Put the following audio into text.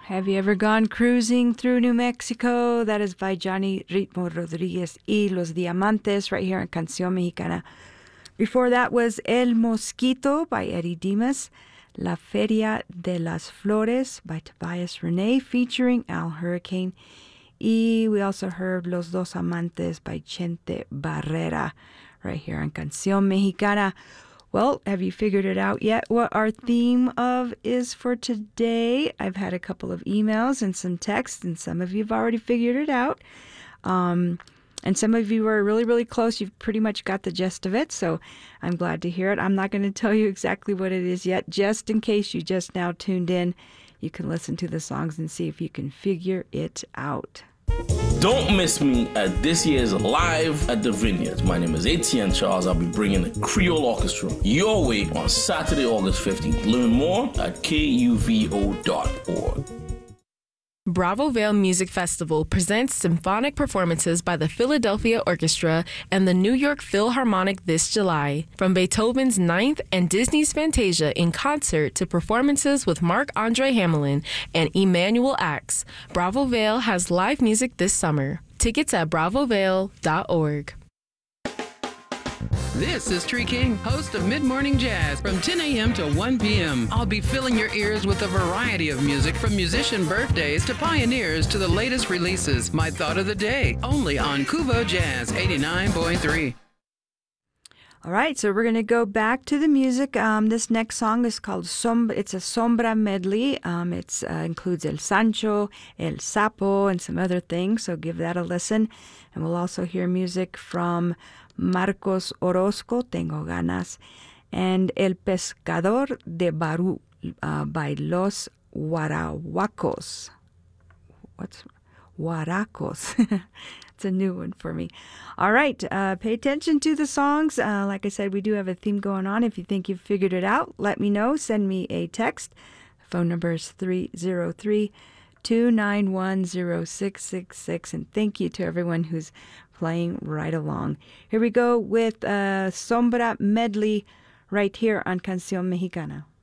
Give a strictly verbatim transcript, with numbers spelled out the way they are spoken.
Have you ever gone cruising through New Mexico? That is by Johnny Ritmo Rodriguez y Los Diamantes right here on Canción Mexicana. Before that was El Mosquito by Eddie Dimas. La Feria de las Flores by Tobias Rene featuring Al Hurricane. Y we also heard Los Dos Amantes by Chente Barrera right here on Canción Mexicana. Well, have you figured it out yet what our theme of is for today? I've had a couple of emails and some texts, and some of you have already figured it out. Um, and some of you are really, really close. You've pretty much got the gist of it, so I'm glad to hear it. I'm not going to tell you exactly what it is yet, just in case you just now tuned in. You can listen to the songs and see if you can figure it out. Don't miss me at this year's Live at the Vineyards. My name is Etienne Charles. I'll be bringing the Creole Orchestra your way on Saturday, August fifteenth. Learn more at K U V O dot org. Bravo Vale Music Festival presents symphonic performances by the Philadelphia Orchestra and the New York Philharmonic this July. From Beethoven's Ninth and Disney's Fantasia in concert to performances with Marc-Andre Hamelin and Emanuel Ax, Bravo Vale has live music this summer. Tickets at bravo vale dot org. This is Tree King, host of Mid Morning Jazz from ten a.m. to one p.m. I'll be filling your ears with a variety of music from musician birthdays to pioneers to the latest releases. My thought of the day, only on Kuvo Jazz eighty-nine point three. All right, so we're going to go back to the music. Um, this next song is called Sombra. It's a Sombra medley. Um, it uh, includes El Sancho, El Sapo, and some other things, so give that a listen. And we'll also hear music from Marcos Orozco, Tengo Ganas, and El Pescador de Barú uh, by Los Guarahuacos. What's Guaracos? It's a new one for me. All right, uh, pay attention to the songs. Uh, like I said, we do have a theme going on. If you think you've figured it out, let me know. Send me a text. The phone number is three oh three, two nine one, oh six six six. And thank you to everyone who's playing right along. Here we go with uh, Sombra medley right here on Canción Mexicana.